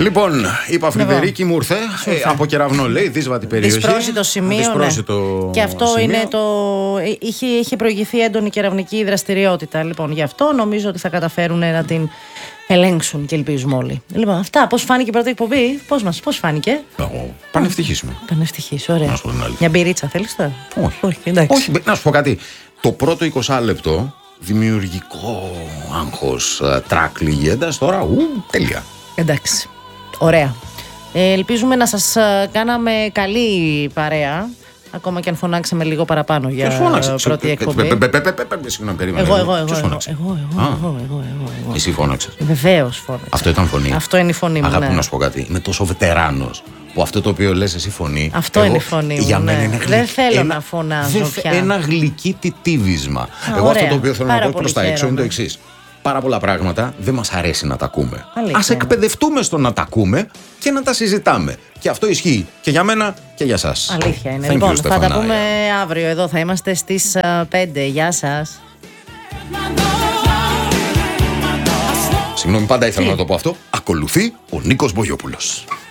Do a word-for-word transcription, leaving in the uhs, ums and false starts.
Λοιπόν, είπα Φρυδερίκη μου ήρθε ε, από Κεραυνό, λέει, δύσβατη περιοχή. Δυσπρόσιτο σημείο. Δυσπρόσιτο ναι. Και αυτό σημείο. είναι το. Είχε, είχε προηγηθεί έντονη κεραυνική δραστηριότητα. Λοιπόν, γι' αυτό νομίζω ότι θα καταφέρουν να την ελέγξουν και ελπίζουμε όλοι. Λοιπόν, αυτά. Πώς φάνηκε η πρώτη εκπομπή, πώς μας, πώς φάνηκε. Εγώ, πανευτυχής είμαι. Πανευτυχής, ωραία. Να σου πω την αλήθεια. Μια μπυρίτσα θέλεις τώρα? Όχι. Όχι, εντάξει. Όχι, να σου πω κάτι. Το πρώτο είκοσι λεπτό δημιουργικό άγχος, τρακ λυγέντας, τώρα ου, τέλεια. Εντάξει. Ωραία. Ε, ελπίζουμε να σας α, κάναμε καλή παρέα. Ακόμα και αν φωνάξαμε λίγο παραπάνω για πρώτη εκπομπή. Συγγνώμη, περίμενε. Εγώ, εγώ, εγώ. Ποιος Εγώ, φώναξε? εγώ, εγώ, εγώ, εγώ, εγώ. Εσύ φώναξες? Βεβαίως φώναξα. Αυτό ήταν φωνή? Αυτό είναι η φωνή μου. Αγάπη, ναι. να σου πω κάτι. Είμαι τόσο βετεράνος που αυτό το οποίο λες εσύ φωνή. Αυτό εγώ, είναι η φωνή μου. Για μένα ναι. είναι γλυκ... Δεν θέλω ένα... να φωνάζω δεν... πια. Ένα γλυκύτητίβισμα. Εγώ ωραία. αυτό το οποίο θέλω Πάρα να πω πολύ προς τα έξω είναι το χαίρομαι. εξής. Πάρα πολλά πράγματα δεν μας αρέσει να τα ακούμε. Αλήθεια Ας είναι. εκπαιδευτούμε στο να τα ακούμε και να τα συζητάμε. Και αυτό ισχύει και για μένα και για σας. Αλήθεια είναι. Thank Λοιπόν, you, θα τα Στεφανάια. πούμε αύριο εδώ. Θα είμαστε στις α, πέντε. Γεια σας. Συγγνώμη, πάντα ήθελα να το πω αυτό. Ακολουθεί ο Νίκος Μπογιόπουλος.